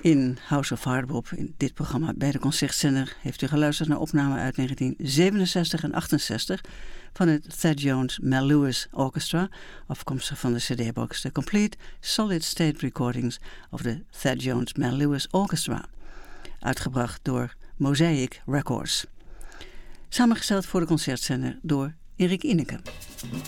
In House of Hardbop, in dit programma bij de Concertzender, heeft u geluisterd naar opnamen uit 1967 en 68 van het Thad Jones Mel Lewis Orchestra, afkomstig van de CD-box The Complete Solid State Recordings of the Thad Jones Mel Lewis Orchestra, uitgebracht door Mosaic Records. Samengesteld voor de Concertzender door Erik Ineke.